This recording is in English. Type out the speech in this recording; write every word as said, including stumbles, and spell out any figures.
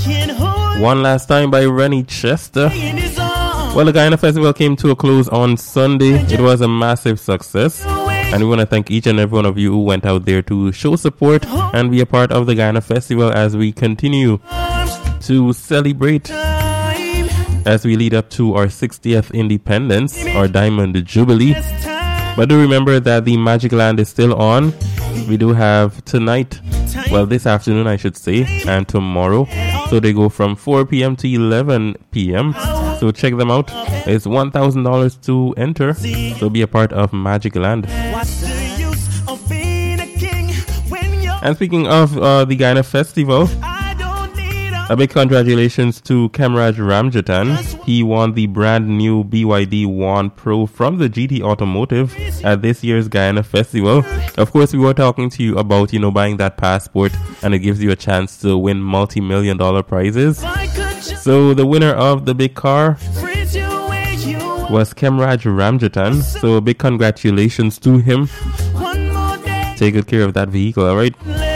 One Last Time by Ronnie Chester. Well, the Guyana Festival came to a close on Sunday. It was a massive success. And we want to thank each and every one of you who went out there to show support and be a part of the Guyana Festival as we continue to celebrate as we lead up to our sixtieth independence, our Diamond Jubilee. But do remember that the Magic Land is still on. We do have tonight, well, this afternoon I should say, and tomorrow. So they go from four p.m. to eleven p.m. So check them out. It's one thousand dollars to enter. So be a part of Magic Land. And speaking of uh, the Guyana Festival, a big congratulations to Kemraj Ramjatan. He won the brand new B Y D one Pro from the G T Automotive at this year's Guyana Festival. Of course, we were talking to you about, you know, buying that passport, and it gives you a chance to win multi-million dollar prizes. So the winner of the big car was Kemraj Ramjatan. So a big congratulations to him. Take good care of that vehicle, alright?